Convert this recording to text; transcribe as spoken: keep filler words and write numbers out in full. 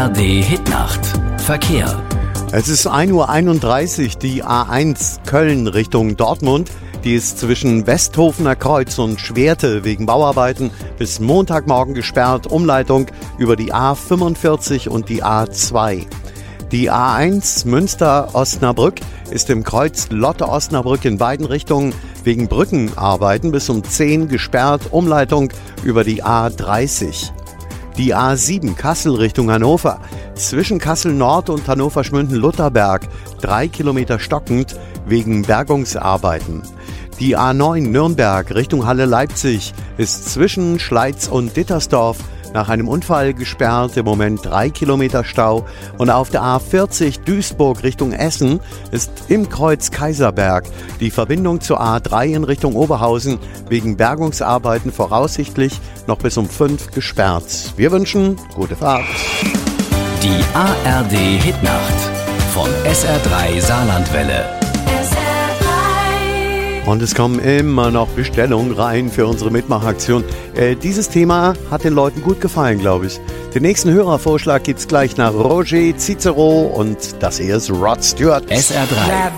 R D Hitnacht. Verkehr. Es ist ein Uhr einunddreißig, die A eins Köln Richtung Dortmund. Die ist zwischen Westhofener Kreuz und Schwerte wegen Bauarbeiten bis Montagmorgen gesperrt. Umleitung über die A fünfundvierzig und die A zwei. Die A eins Münster-Osnabrück ist im Kreuz Lotte-Osnabrück in beiden Richtungen wegen Brückenarbeiten bis um zehn gesperrt. Umleitung über die A dreißig. Die A sieben Kassel Richtung Hannover. Zwischen Kassel Nord und Hannover-Schmünden-Lutherberg drei Kilometer stockend wegen Bergungsarbeiten. Die A neun Nürnberg Richtung Halle-Leipzig ist zwischen Schleiz und Dittersdorf nach einem Unfall gesperrt, im Moment drei Kilometer Stau. Und auf der A vierzig Duisburg Richtung Essen ist im Kreuz Kaiserberg die Verbindung zur A drei in Richtung Oberhausen wegen Bergungsarbeiten voraussichtlich noch bis um fünf gesperrt. Wir wünschen gute Fahrt. Die A R D Hitnacht von S R drei Saarlandwelle. Und es kommen immer noch Bestellungen rein für unsere Mitmachaktion. Äh, dieses Thema hat den Leuten gut gefallen, glaube ich. Den nächsten Hörervorschlag gibt's gleich nach Roger Cicero und das hier ist Rod Stewart. S R drei.